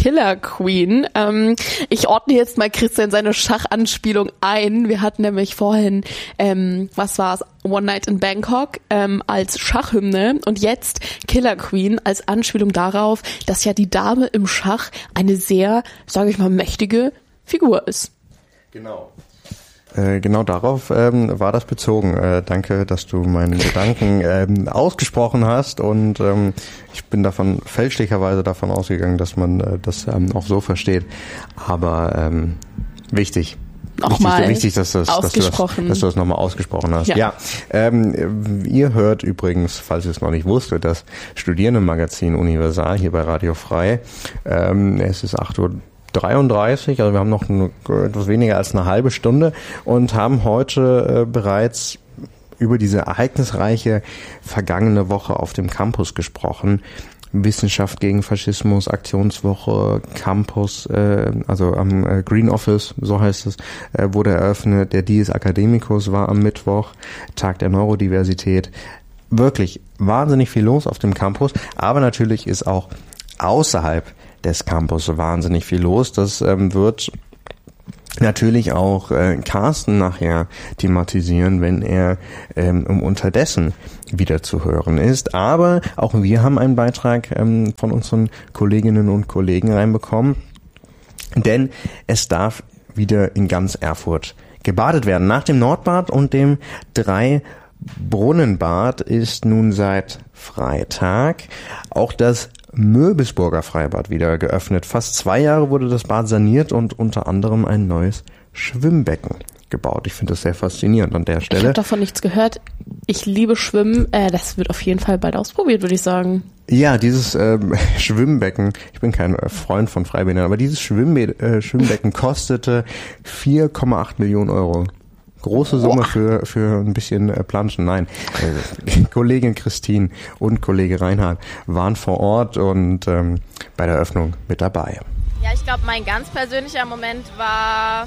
Killer Queen. Ich ordne jetzt mal Christian seine Schachanspielung ein. Wir hatten nämlich vorhin, was war's? One Night in Bangkok als Schachhymne und jetzt Killer Queen als Anspielung darauf, dass ja die Dame im Schach eine sehr, sage ich mal, mächtige Figur ist. Genau. Genau darauf war das bezogen. Danke, dass du meinen Gedanken ausgesprochen hast und ich bin fälschlicherweise davon ausgegangen, dass man das auch so versteht. Aber wichtig. Wichtig, dass du das nochmal ausgesprochen hast. Ja. Ihr hört übrigens, falls ihr es noch nicht wusstet, das Studierendenmagazin Universal hier bei Radio Frei. Es ist 8:33 Uhr, also wir haben noch etwas weniger als eine halbe Stunde und haben heute bereits über diese ereignisreiche vergangene Woche auf dem Campus gesprochen. Wissenschaft gegen Faschismus, Aktionswoche, Campus, also am Green Office, so heißt es, wurde eröffnet. Der Dies Academicus war am Mittwoch, Tag der Neurodiversität. Wirklich wahnsinnig viel los auf dem Campus, aber natürlich ist auch außerhalb des Campus wahnsinnig viel los. Das wird natürlich auch Carsten nachher thematisieren, wenn er unterdessen wieder zu hören ist. Aber auch wir haben einen Beitrag von unseren Kolleginnen und Kollegen reinbekommen, denn es darf wieder in ganz Erfurt gebadet werden. Nach dem Nordbad und dem 3-Brunnenbad ist nun seit Freitag auch das Möbelsburger Freibad wieder geöffnet. Fast 2 Jahre wurde das Bad saniert und unter anderem ein neues Schwimmbecken gebaut. Ich finde das sehr faszinierend an der Stelle. Ich habe davon nichts gehört. Ich liebe Schwimmen. Das wird auf jeden Fall bald ausprobiert, würde ich sagen. Ja, dieses Schwimmbecken, ich bin kein Freund von Freibädern, aber dieses Schwimmbecken kostete 4,8 Millionen Euro. Große Summe für ein bisschen Planschen. Nein, Kollegin Christine und Kollege Reinhard waren vor Ort und bei der Eröffnung mit dabei. Ja, ich glaube, mein ganz persönlicher Moment war...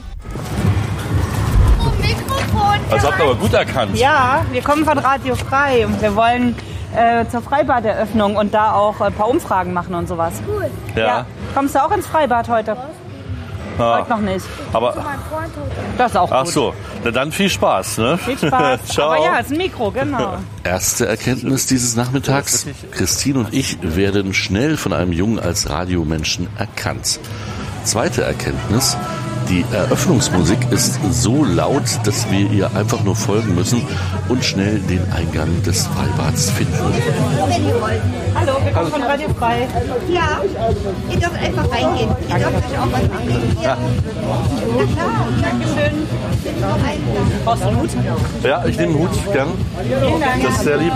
Mikrofon! Also habt ihr aber gut erkannt. Ja, wir kommen von Radio Frei und wir wollen zur Freibaderöffnung und da auch ein paar Umfragen machen und sowas. Cool. Ja. Kommst du auch ins Freibad heute? Heute noch nicht. Aber das ist auch gut. Ach so, na dann viel Spaß, ne? Viel Spaß. Ciao. Aber ja, ist ein Mikro, genau. Erste Erkenntnis dieses Nachmittags. Christine und ich werden schnell von einem Jungen als Radiomenschen erkannt. Zweite Erkenntnis. Die Eröffnungsmusik ist so laut, dass wir ihr einfach nur folgen müssen und schnell den Eingang des Freibads finden. Hallo, wir kommen von Radio Frei. Ja, ihr dürft einfach reingehen. Ihr dürft euch auch was annehmen. Ja. Na klar, Dankeschön. Brauchst du einen Hut? Ja, ich nehme einen Hut, gern. Das ist sehr lieb.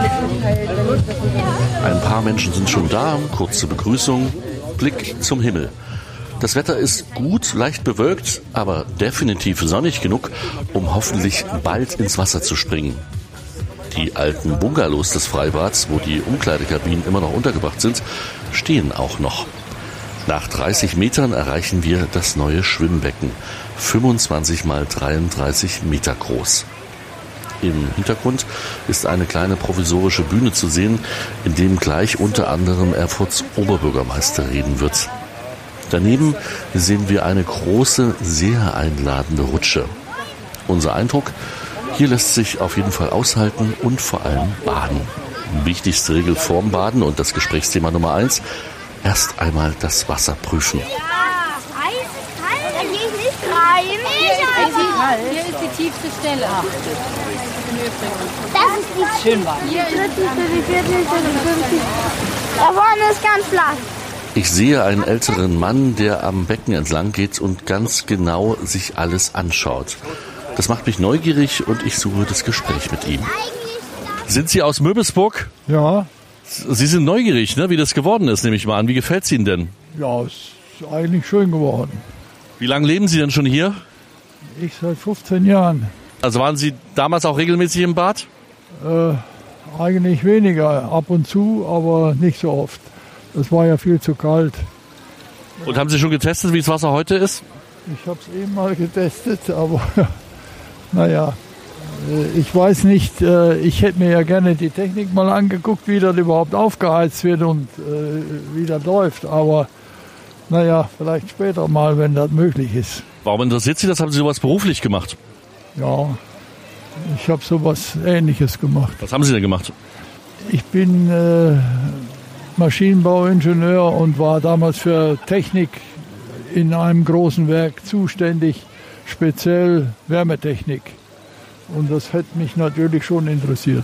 Ein paar Menschen sind schon da, kurze Begrüßung, Blick zum Himmel. Das Wetter ist gut, leicht bewölkt, aber definitiv sonnig genug, um hoffentlich bald ins Wasser zu springen. Die alten Bungalows des Freibads, wo die Umkleidekabinen immer noch untergebracht sind, stehen auch noch. Nach 30 Metern erreichen wir das neue Schwimmbecken, 25 mal 33 Meter groß. Im Hintergrund ist eine kleine provisorische Bühne zu sehen, in dem gleich unter anderem Erfurts Oberbürgermeister reden wird. Daneben sehen wir eine große, sehr einladende Rutsche. Unser Eindruck, hier lässt sich auf jeden Fall aushalten und vor allem baden. Wichtigste Regel vorm Baden und das Gesprächsthema Nummer 1, erst einmal das Wasser prüfen. Ja, heiß, kalt, da gehe ich nicht rein. Hier ist die tiefste Stelle. Das ist die Schön warm. Hier ist die 40. Da vorne ist ganz flach. Ich sehe einen älteren Mann, der am Becken entlang geht und ganz genau sich alles anschaut. Das macht mich neugierig und ich suche das Gespräch mit ihm. Sind Sie aus Möbelsburg? Ja. Sie sind neugierig, ne, wie das geworden ist, nehme ich mal an. Wie gefällt es Ihnen denn? Ja, ist eigentlich schön geworden. Wie lange leben Sie denn schon hier? Ich seit 15 Jahren. Also waren Sie damals auch regelmäßig im Bad? Eigentlich weniger, ab und zu, aber nicht so oft. Es war ja viel zu kalt. Und haben Sie schon getestet, wie das Wasser heute ist? Ich habe es eben mal getestet, aber naja, ich weiß nicht, ich hätte mir ja gerne die Technik mal angeguckt, wie das überhaupt aufgeheizt wird und wie das läuft. Aber naja, vielleicht später mal, wenn das möglich ist. Warum interessiert Sie das? Haben Sie sowas beruflich gemacht? Ja, ich habe sowas Ähnliches gemacht. Was haben Sie denn gemacht? Ich bin Maschinenbauingenieur und war damals für Technik in einem großen Werk zuständig, speziell Wärmetechnik. Und das hätte mich natürlich schon interessiert.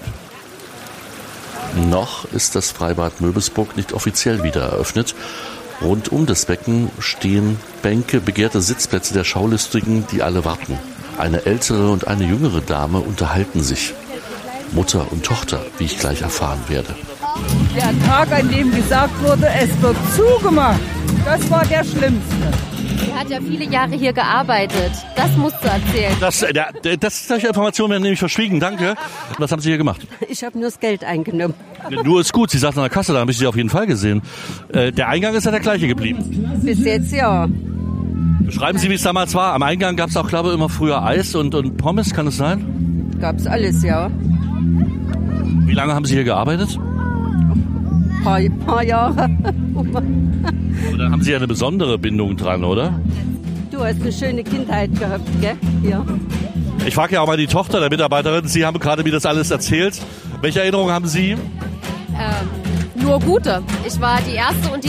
Noch ist das Freibad Möbelsburg nicht offiziell wieder eröffnet. Rund um das Becken stehen Bänke, begehrte Sitzplätze der Schaulustigen, die alle warten. Eine ältere und eine jüngere Dame unterhalten sich. Mutter und Tochter, wie ich gleich erfahren werde. Der Tag, an dem gesagt wurde, es wird zugemacht, das war der schlimmste. Er hat ja viele Jahre hier gearbeitet. Das musst du erzählen. Solche Informationen werden nämlich verschwiegen, danke. Was haben Sie hier gemacht? Ich habe nur das Geld eingenommen. Nur ist gut, Sie sagten an der Kasse, da habe ich Sie auf jeden Fall gesehen. Der Eingang ist ja der gleiche geblieben. Bis jetzt ja. Beschreiben Sie, wie es damals war. Am Eingang gab es auch, glaube ich, immer früher Eis und Pommes, kann es sein? Gab's alles, ja. Wie lange haben Sie hier gearbeitet? Paar Jahre. Und dann haben Sie ja eine besondere Bindung dran, oder? Du hast eine schöne Kindheit gehabt, gell? Ja. Ich frage ja auch mal die Tochter der Mitarbeiterin. Sie haben gerade mir das alles erzählt. Welche Erinnerungen haben Sie? Nur gute. Ich war die erste und die